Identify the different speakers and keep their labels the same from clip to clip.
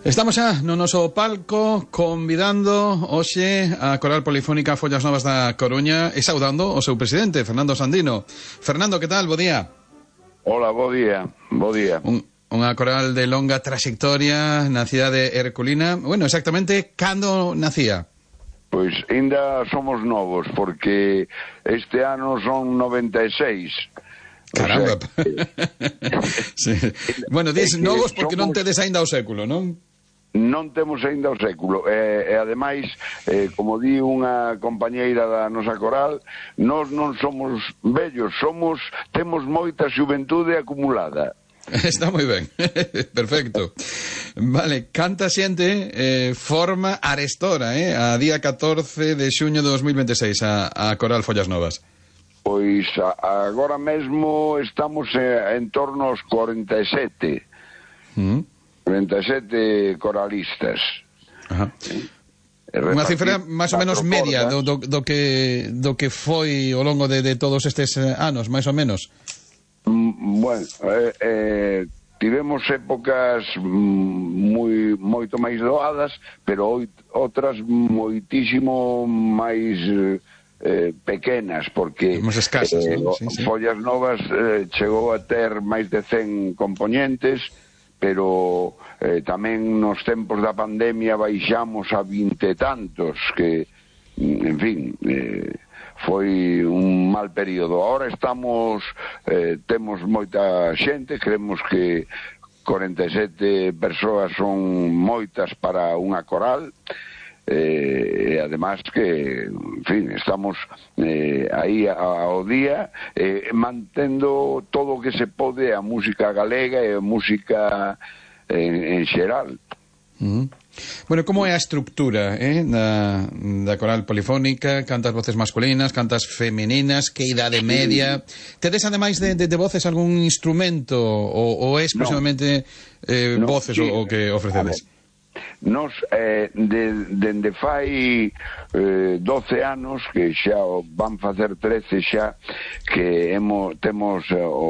Speaker 1: Estamos xa no noso palco convidando hoxe a Coral Polifónica Follas Novas da Coruña e saudando o seu presidente, Fernando Sandino. Fernando, que tal? Bo día.
Speaker 2: Hola, bo día. Bo día.
Speaker 1: Unha coral de longa trayectoria na cidade herculina. Bueno, exactamente, cando nacía?
Speaker 2: Pois ainda somos novos, porque este ano son 96.
Speaker 1: Caramba.
Speaker 2: O sea,
Speaker 1: sí. Bueno, dis novos porque non tedes aínda o século, non?
Speaker 2: Non temos aínda o século e ademais, como di unha compañeira da nosa coral, nós non somos vellos, temos moita xuventude acumulada.
Speaker 1: Está moi ben, perfecto. Vale, canta xente forma arestora, a día 14 de xuño de 2026 a Coral Follas Novas.
Speaker 2: Pois agora mesmo estamos en torno aos 47 coralistas.
Speaker 1: Ajá. Unha cifra máis ou menos media do que foi ao longo de todos estes anos, máis ou menos.
Speaker 2: Bueno, tivemos épocas moito máis doadas, pero outras moitísimo máis pequenas, porque
Speaker 1: escasas, ¿no? Sí.
Speaker 2: Follas Novas chegou a ter máis de 100 componentes, pero tamén nos tempos da pandemia baixamos a 20 e tantos, que, en fin, foi un mal período. Ahora temos moita xente, creemos que 47 persoas son moitas para unha coral, e además que, en fin, estamos aí ao día, mantendo todo o que se pode a música galega e a música en xeral.
Speaker 1: Bueno, como é a estructura da coral polifónica? Cantas voces masculinas, cantas femininas, que idade media? Tedes, ademais de voces, algún instrumento ou é exclusivamente voces o que ofrecedes?
Speaker 2: Nos, dende fai 12 anos, que xa van facer 13 xa, que temos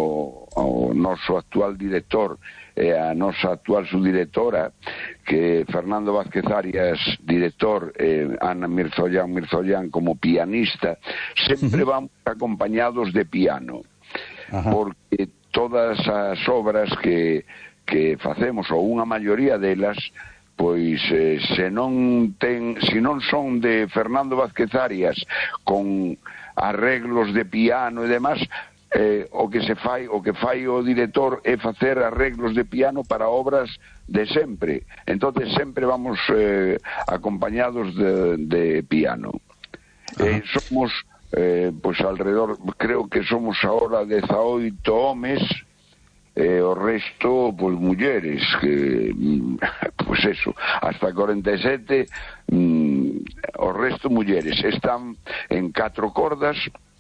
Speaker 2: o noso actual director e a nosa actual subdirectora, que Fernando Vázquez Arias, director, Ana Mirzollán como pianista. Sempre vamos acompañados de piano. Ajá. Porque todas as obras que facemos, ou unha maioría delas, pois se non son de Fernando Vázquez Arias con arreglos de piano e demás, o que fai o director é facer arreglos de piano para obras de sempre. Entonces sempre vamos acompañados de piano. Somos pois alrededor, creo que somos ahora 18 homes, o resto, pois, mulleres, que, pois eso, hasta 47, o resto mulleres. Están en 4 cordas,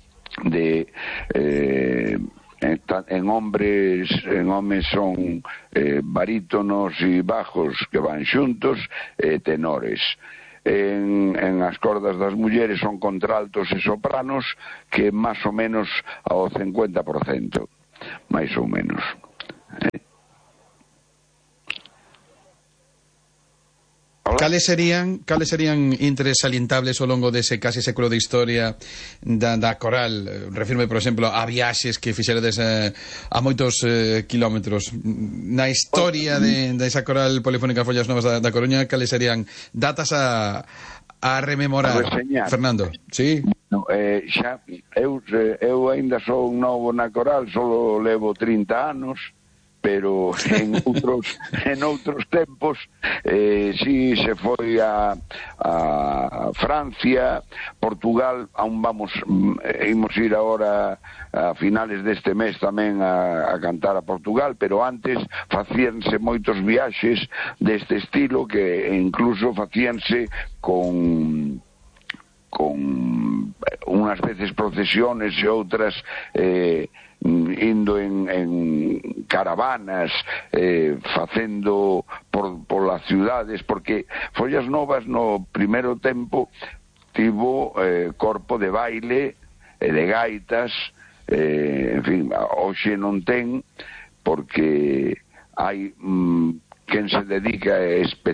Speaker 2: en homes son barítonos e bajos que van xuntos, tenores. En as cordas das mulleres son contraltos e sopranos, que máis ou menos ao 50%. máis ou menos.
Speaker 1: Cales serían intereses salientables ao longo dese casi século de historia da coral? Refirme, por exemplo, a viaxes que fixeredes a moitos kilómetros. Na historia desa coral polifónica Follas Novas da Coruña, cales serían datas a rememorar, Fernando? Sí?
Speaker 2: No, xa, eu ainda sou novo na coral, só levo 30 anos, pero en outros tempos si se foi a Francia, Portugal, aún imos ir agora a finales deste mes tamén a cantar a Portugal, pero antes facíanse moitos viaxes deste estilo, que incluso facíanse con unhas veces procesiones e outras indo en caravanas, facendo por las ciudades, porque Follas Novas no primeiro tempo tivo corpo de baile e de gaitas, en fin, hoxe non ten, porque hai quen se dedica